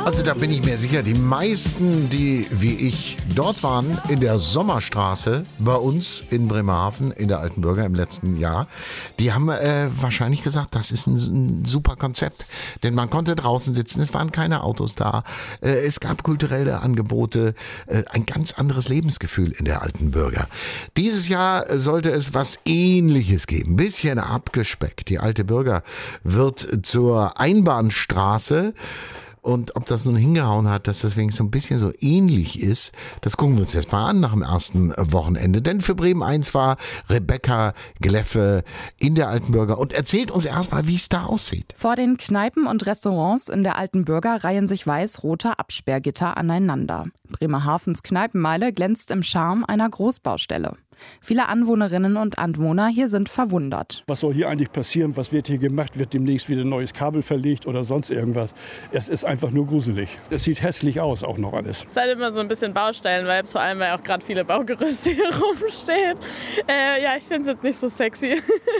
Also da bin ich mir sicher, die meisten, die wie ich dort waren, in der Sommerstraße bei uns in Bremerhaven, in der Altenburger im letzten Jahr, die haben wahrscheinlich gesagt, das ist ein super Konzept. Denn man konnte draußen sitzen, es waren keine Autos da, es gab kulturelle Angebote, ein ganz anderes Lebensgefühl in der Altenburger. Dieses Jahr sollte es was Ähnliches geben, ein bisschen abgespeckt. Die Alte Bürger wird zur Einbahnstraße. Und ob das nun hingehauen hat, dass das wenigstens so ein bisschen so ähnlich ist, das gucken wir uns jetzt mal an nach dem ersten Wochenende. Denn für Bremen 1 war Rebecca Gleffe in der Altenburger und erzählt uns erstmal, wie es da aussieht. Vor den Kneipen und Restaurants in der Altenburger reihen sich weiß-rote Absperrgitter aneinander. Bremerhavens Kneipenmeile glänzt im Charme einer Großbaustelle. Viele Anwohnerinnen und Anwohner hier sind verwundert. Was soll hier eigentlich passieren? Was wird hier gemacht? Wird demnächst wieder ein neues Kabel verlegt oder sonst irgendwas? Es ist einfach nur gruselig. Es sieht hässlich aus, auch noch alles. Es ist halt immer so ein bisschen Baustellenvibes, vor allem weil auch gerade viele Baugerüste hier rumstehen. Ja, ich finde es jetzt nicht so sexy.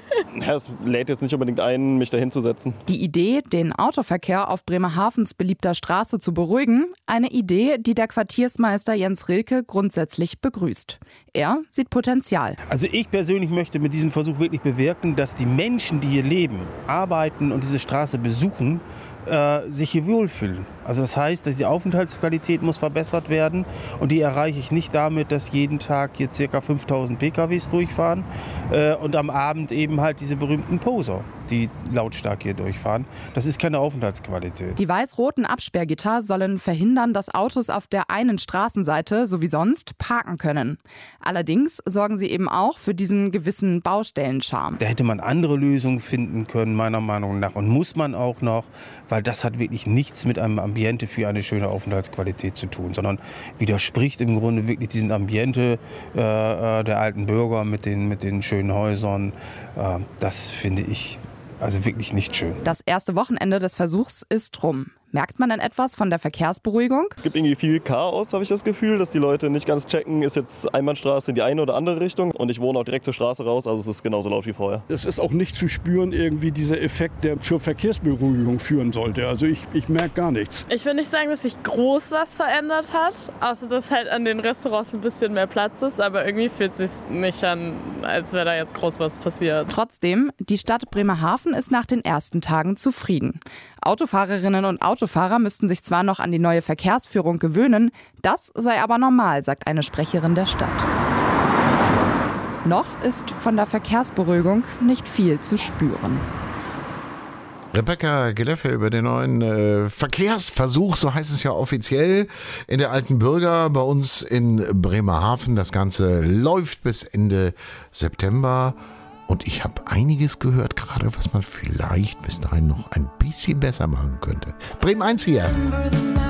Es lädt jetzt nicht unbedingt ein, mich da hinzusetzen. Die Idee, den Autoverkehr auf Bremerhavens beliebter Straße zu beruhigen, eine Idee, die der Quartiersmeister Jens Rilke grundsätzlich begrüßt. Er sieht Potenzial. Also ich persönlich möchte mit diesem Versuch wirklich bewirken, dass die Menschen, die hier leben, arbeiten und diese Straße besuchen, sich hier wohlfühlen. Also das heißt, dass die Aufenthaltsqualität muss verbessert werden und die erreiche ich nicht damit, dass jeden Tag hier ca. 5000 PKWs durchfahren und am Abend eben halt diese berühmten Poser, die lautstark hier durchfahren. Das ist keine Aufenthaltsqualität. Die weiß-roten Absperrgitter sollen verhindern, dass Autos auf der einen Straßenseite, so wie sonst, parken können. Allerdings sorgen sie eben auch für diesen gewissen Baustellencharme. Da hätte man andere Lösungen finden können, meiner Meinung nach. Und muss man auch noch, weil das hat wirklich nichts mit einem Ambiente für eine schöne Aufenthaltsqualität zu tun, sondern widerspricht im Grunde wirklich diesem Ambiente der alten Bürger mit den schönen Häusern. Das finde ich also wirklich nicht schön. Das erste Wochenende des Versuchs ist rum. Merkt man denn etwas von der Verkehrsberuhigung? Es gibt irgendwie viel Chaos, habe ich das Gefühl, dass die Leute nicht ganz checken, ist jetzt Einbahnstraße in die eine oder andere Richtung. Und ich wohne auch direkt zur Straße raus, also es ist genauso laut wie vorher. Es ist auch nicht zu spüren, irgendwie dieser Effekt, der zur Verkehrsberuhigung führen sollte. Also ich merke gar nichts. Ich will nicht sagen, dass sich groß was verändert hat, außer dass halt an den Restaurants ein bisschen mehr Platz ist. Aber irgendwie fühlt es sich nicht an, als wäre da jetzt groß was passiert. Trotzdem, die Stadt Bremerhaven ist nach den ersten Tagen zufrieden. Autofahrerinnen und Autofahrer müssten sich zwar noch an die neue Verkehrsführung gewöhnen, das sei aber normal, sagt eine Sprecherin der Stadt. Noch ist von der Verkehrsberuhigung nicht viel zu spüren. Rebecca Gleffe über den neuen Verkehrsversuch, so heißt es ja offiziell, in der Altenburger bei uns in Bremerhaven. Das Ganze läuft bis Ende September. Und ich habe einiges gehört, gerade was man vielleicht bis dahin noch ein bisschen besser machen könnte. Bremen 1 hier.